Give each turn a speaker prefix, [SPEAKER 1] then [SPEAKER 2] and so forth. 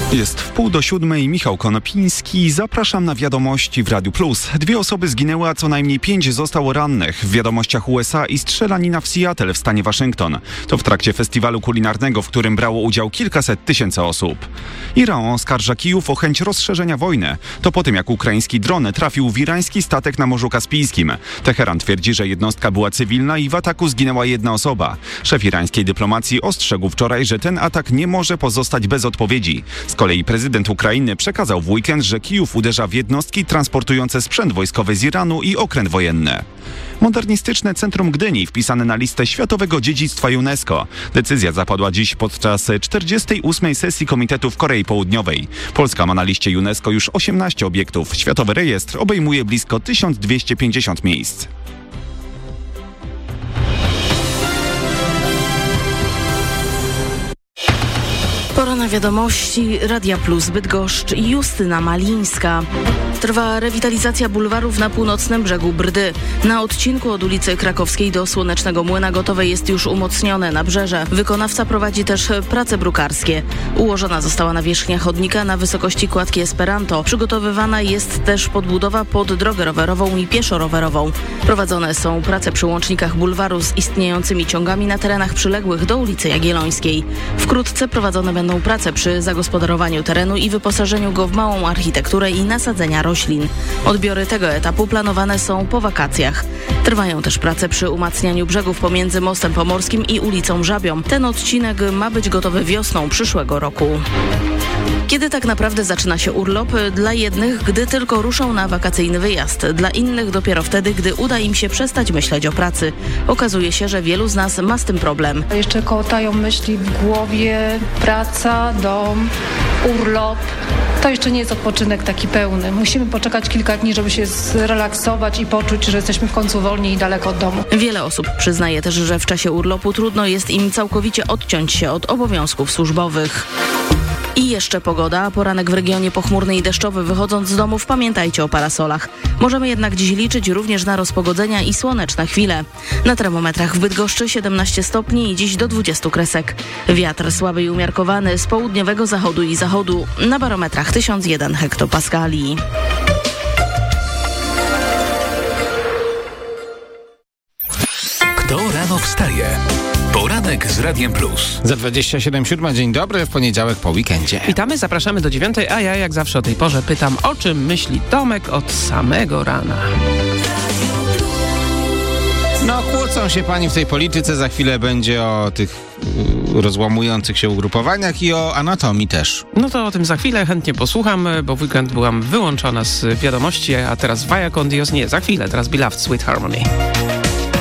[SPEAKER 1] Jest 6:30, Michał Konopiński. Zapraszam na wiadomości w Radiu Plus. 2 osoby zginęły, a co najmniej 5 zostało rannych. W wiadomościach USA i strzelanina w Seattle w stanie Waszyngton. To w trakcie festiwalu kulinarnego, w którym brało udział kilkaset tysięcy osób. Iran oskarża Kijów o chęć rozszerzenia wojny. To po tym, jak ukraiński dron trafił w irański statek na Morzu Kaspijskim. Teheran twierdzi, że jednostka była cywilna i w ataku zginęła 1 osoba. Szef irańskiej dyplomacji ostrzegł wczoraj, że ten atak nie może pozostać bez odpowiedzi. Z kolei prezydent Ukrainy przekazał w weekend, że Kijów uderza w jednostki transportujące sprzęt wojskowy z Iranu i okręt wojenny. Modernistyczne Centrum Gdyni wpisane na listę Światowego Dziedzictwa UNESCO. Decyzja zapadła dziś podczas 48. sesji Komitetu w Korei Południowej. Polska ma na liście UNESCO już 18 obiektów. Światowy rejestr obejmuje blisko 1250 miejsc.
[SPEAKER 2] Pora na wiadomości Radia Plus Bydgoszcz i Justyna Malińska. Trwa rewitalizacja bulwarów na północnym brzegu Brdy. Na odcinku od ulicy Krakowskiej do Słonecznego Młyna gotowe jest już umocnione nabrzeże. Wykonawca prowadzi też prace brukarskie. Ułożona została nawierzchnia chodnika na wysokości kładki Esperanto. Przygotowywana jest też podbudowa pod drogę rowerową i pieszo-rowerową. Prowadzone są prace przy łącznikach bulwaru z istniejącymi ciągami na terenach przyległych do ulicy Jagiellońskiej. Wkrótce prowadzone będą prace przy zagospodarowaniu terenu i wyposażeniu go w małą architekturę i nasadzenia roślin. Odbiory tego etapu planowane są po wakacjach. Trwają też prace przy umacnianiu brzegów pomiędzy Mostem Pomorskim i ulicą Żabią. Ten odcinek ma być gotowy wiosną przyszłego roku. Kiedy tak naprawdę zaczyna się urlop? Dla jednych, gdy tylko ruszą na wakacyjny wyjazd. Dla innych dopiero wtedy, gdy uda im się przestać myśleć o pracy. Okazuje się, że wielu z nas ma z tym problem.
[SPEAKER 3] Jeszcze kołatają myśli w głowie, praca, dom, urlop. To jeszcze nie jest odpoczynek taki pełny. Musimy poczekać kilka dni, żeby się zrelaksować i poczuć, że jesteśmy w końcu wolni i daleko od domu.
[SPEAKER 2] Wiele osób przyznaje też, że w czasie urlopu trudno jest im całkowicie odciąć się od obowiązków służbowych. I jeszcze pogoda. Poranek w regionie pochmurny i deszczowy. Wychodząc z domów, pamiętajcie o parasolach. Możemy jednak dziś liczyć również na rozpogodzenia i słoneczne chwile. Na termometrach w Bydgoszczy 17 stopni i dziś do 20 kresek. Wiatr słaby i umiarkowany z południowego zachodu i zachodu. Na barometrach 1001 hektopaskali.
[SPEAKER 4] Kto rano wstaje? Poranek z Radiem Plus.
[SPEAKER 5] Za 27:07, dzień dobry, w poniedziałek po weekendzie.
[SPEAKER 6] Witamy, zapraszamy do 9, a ja jak zawsze o tej porze pytam, o czym myśli Tomek od samego rana.
[SPEAKER 5] No, kłócą się pani w tej polityce, za chwilę będzie o tych rozłamujących się ugrupowaniach i o anatomii też.
[SPEAKER 6] No to o tym za chwilę chętnie posłucham, bo w weekend byłam wyłączona z wiadomości, a teraz Via con Dios, nie, za chwilę, teraz Beloved Sweet Harmony.